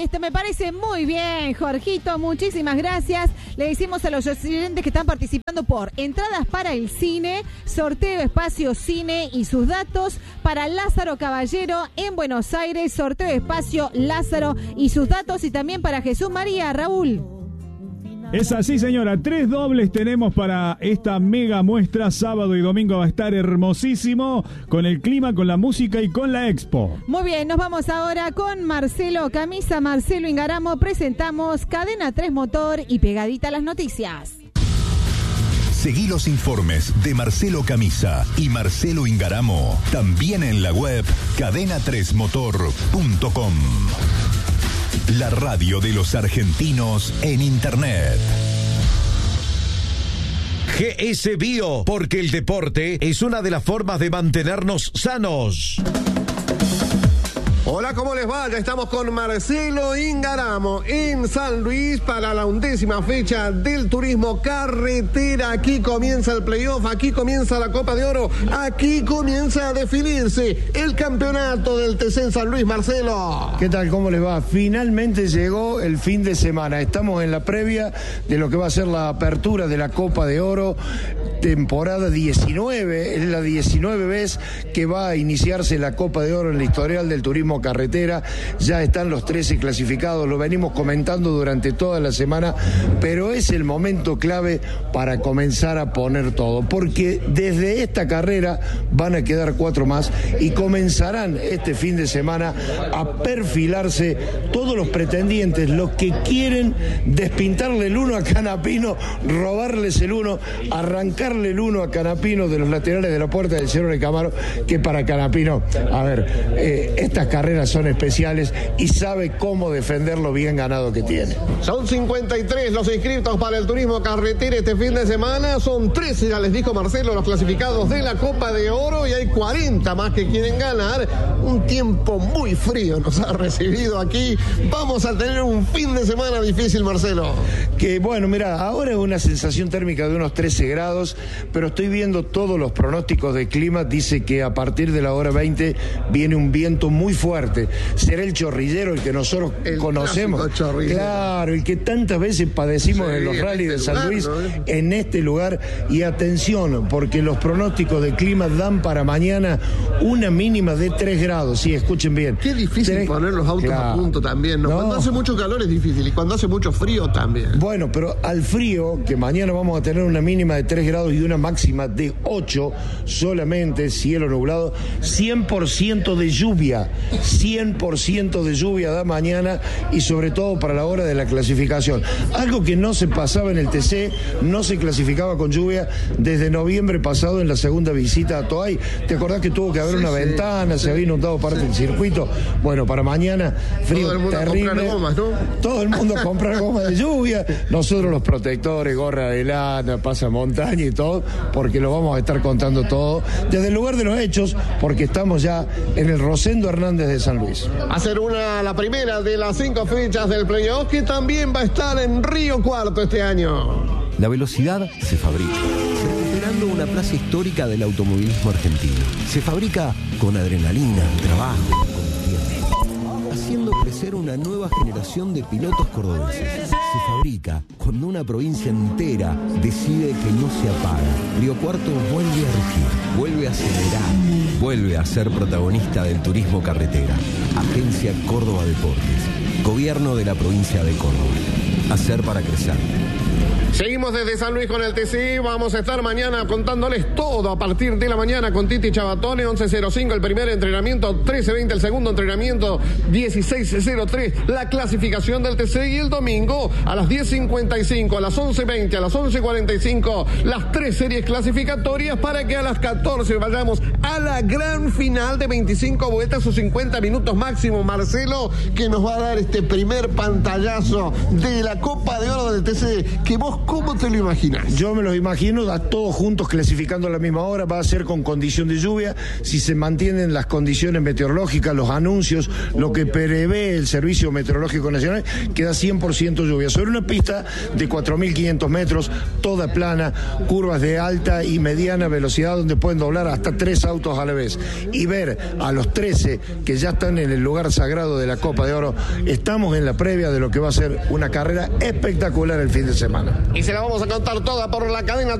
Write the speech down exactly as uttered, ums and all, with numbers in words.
que este me parece muy bien, Jorgito, muchísimas gracias. Le decimos a los oyentes que están participando por entradas para el cine, sorteo Espacio Cine y sus datos para Lázaro Caballero en Buenos Aires, sorteo Espacio Lázaro y sus datos, y también para Jesús María, Raúl. Es así, señora. Tres dobles tenemos para esta mega muestra. Sábado y domingo va a estar hermosísimo, con el clima, con la música y con la expo. Muy bien, nos vamos ahora con Marcelo Camisa, Marcelo Ingaramo. Presentamos Cadena tres Motor y Pegadita a las noticias. Seguí los informes de Marcelo Camisa y Marcelo Ingaramo también en la web cadena tres motor punto com. La radio de los argentinos en Internet. G S Bio, porque el deporte es una de las formas de mantenernos sanos. Hola, ¿cómo les va? Ya estamos con Marcelo Ingaramo en San Luis para la undécima fecha del turismo carretera. Aquí comienza el playoff, aquí comienza la Copa de Oro, aquí comienza a definirse el campeonato del T C en San Luis. Marcelo, ¿qué tal? ¿Cómo les va? Finalmente llegó el fin de semana. Estamos en la previa de lo que va a ser la apertura de la Copa de Oro, temporada diecinueve. Es la diecinueve vez que va a iniciarse la Copa de Oro en la historial del turismo carretera. Ya están los trece clasificados, lo venimos comentando durante toda la semana, pero es el momento clave para comenzar a poner todo, porque desde esta carrera van a quedar cuatro más y comenzarán este fin de semana a perfilarse todos los pretendientes, los que quieren despintarle el uno a Canapino, robarles el uno, arrancarle el uno a Canapino de los laterales de la puerta del Cerro de Camaro, que para Canapino, a ver, eh, estas carreras son especiales y sabe cómo defender lo bien ganado que tiene. Son cincuenta y tres los inscritos para el turismo carretera este fin de semana. Son trece, ya les dijo Marcelo, los clasificados de la Copa de Oro, y hay cuarenta más que quieren ganar. Un tiempo muy frío nos ha recibido aquí. Vamos a tener un fin de semana difícil, Marcelo. Que bueno, mira, ahora es una sensación térmica de unos trece grados, pero estoy viendo todos los pronósticos de clima. Dice que a partir de la hora veinte viene un viento muy fuerte. Será el chorrillero el que nosotros el conocemos. Claro, el que tantas veces padecimos sí, en los rallies de San Luis, lugar, ¿no? En este lugar. Y atención, porque los pronósticos de clima dan para mañana una mínima de tres grados. Sí, escuchen bien. Qué difícil tres... poner los autos claro. a punto también, ¿no? No. Cuando hace mucho calor es difícil, y cuando hace mucho frío también. Bueno, pero al frío, que mañana vamos a tener una mínima de tres grados y una máxima de ocho, solamente cielo nublado, cien por ciento de lluvia. cien por ciento de lluvia da mañana, y sobre todo para la hora de la clasificación. Algo que no se pasaba en el T C, no se clasificaba con lluvia desde noviembre pasado en la segunda visita a Toay. ¿Te acordás que tuvo que haber sí, una sí, ventana, sí. se había inundado parte sí. del circuito? Bueno, para mañana, frío todo el mundo terrible. A comprar gomas, ¿no? Todo el mundo a comprar gomas de lluvia. Nosotros los protectores, gorra de lana, pasamontaña y todo, porque lo vamos a estar contando todo desde el lugar de los hechos, porque estamos ya en el Rosendo Hernández de San Luis. Va a ser una, la primera de las cinco fechas del playoff, que también va a estar en Río Cuarto este año. La velocidad se fabrica, recuperando una plaza histórica del automovilismo argentino. Se fabrica con adrenalina, trabajo, con tiempo, haciendo crecer una nueva generación de pilotos cordobeses. Se fabrica cuando una provincia entera decide que no se apaga. Río Cuarto vuelve a rugir, vuelve a acelerar, vuelve a ser protagonista del turismo carretera. Agencia Córdoba Deportes, Gobierno de la provincia de Córdoba. Hacer para crecer. Seguimos desde San Luis con el T C. Vamos a estar mañana contándoles todo a partir de la mañana con Titi Chabatone. once cero cinco el primer entrenamiento, trece veinte el segundo entrenamiento, dieciséis cero tres la clasificación del T C. Y el domingo a las diez cincuenta y cinco, a las once veinte, a las once cuarenta y cinco las tres series clasificatorias, para que a las catorce vayamos a la gran final de veinticinco vueltas o cincuenta minutos máximo, Marcelo, que nos va a dar este primer pantallazo de la Copa de Oro del T C, que vos ¿cómo te lo imaginas? Yo me los imagino a todos juntos clasificando a la misma hora. Va a ser con condición de lluvia. Si se mantienen las condiciones meteorológicas, los anuncios, lo que prevé el Servicio Meteorológico Nacional, queda cien por ciento lluvia. Sobre una pista de cuatro mil quinientos metros, toda plana, curvas de alta y mediana velocidad, donde pueden doblar hasta tres autos autos a la vez y ver a los trece que ya están en el lugar sagrado de la Copa de Oro, estamos en la previa de lo que va a ser una carrera espectacular el fin de semana. Y se la vamos a contar toda por la cadena